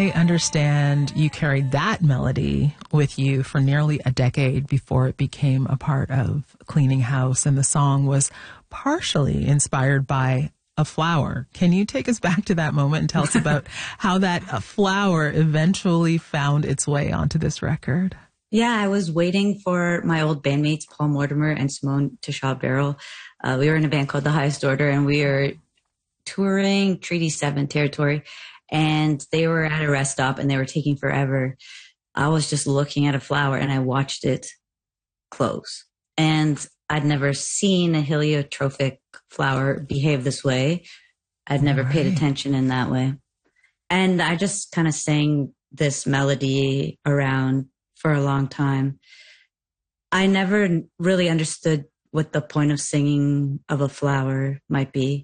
I understand you carried that melody with you for nearly a decade before it became a part of Cleaning House, and the song was partially inspired by a flower. Can you take us back to that moment and tell us about how that flower eventually found its way onto this record? Yeah, I was waiting for my old bandmates, Paul Mortimer and Simone Tashab Barrel. We were in a band called The Highest Order, and we were touring Treaty 7 territory, and they were at a rest stop and they were taking forever. I was just looking at a flower and I watched it close. And I'd never seen a heliotropic flower behave this way. I'd never paid attention in that way. And I just kind of sang this melody around for a long time. I never really understood what the point of singing of a flower might be.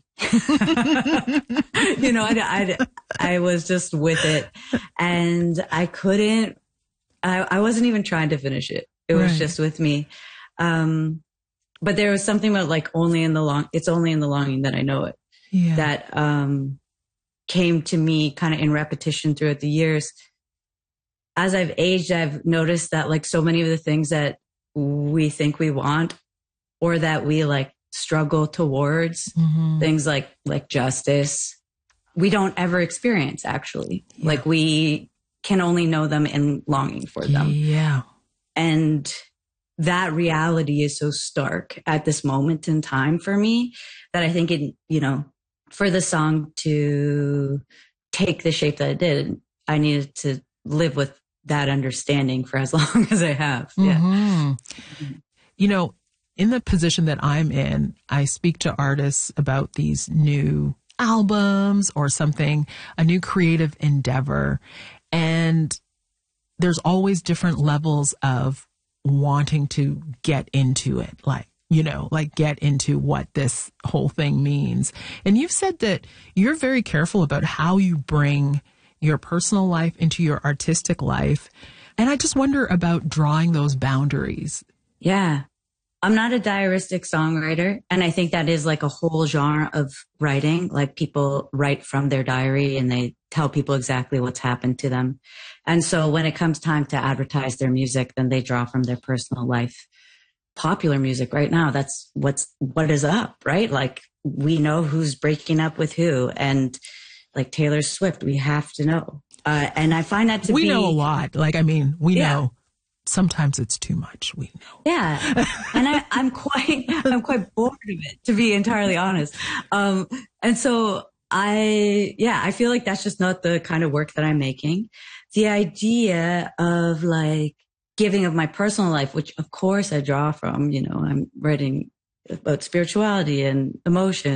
You know, I was just with it, and I couldn't, I wasn't even trying to finish it. It was just with me. But there was something about like it's only in the longing that I know it. Yeah. That, came to me kind of in repetition throughout the years. As I've aged, I've noticed that like so many of the things that we think we want, or that we like struggle towards, things like justice, we don't ever experience actually. Yeah. Like we can only know them in longing for them. Yeah. And that reality is so stark at this moment in time for me that I think it, you know, for the song to take the shape that it did, I needed to live with that understanding for as long as I have. Yeah. You know, in the position that I'm in, I speak to artists about these new albums or something, a new creative endeavor. And there's always different levels of wanting to get into it, like, you know, like get into what this whole thing means. And you've said that you're very careful about how you bring your personal life into your artistic life. And I just wonder about drawing those boundaries. Yeah. I'm not a diaristic songwriter, and I think that is like a whole genre of writing. Like people write from their diary and they tell people exactly what's happened to them. And so when it comes time to advertise their music, then they draw from their personal life. Popular music right now, that's what is up, right? Like we know who's breaking up with who, and like Taylor Swift, we have to know. And I find that we know a lot. Like, I mean, we know. Sometimes it's too much. We know. Yeah. And I'm quite bored of it, to be entirely honest. And so I feel like that's just not the kind of work that I'm making. The idea of like giving of my personal life, which of course I draw from, you know, I'm writing about spirituality and emotion.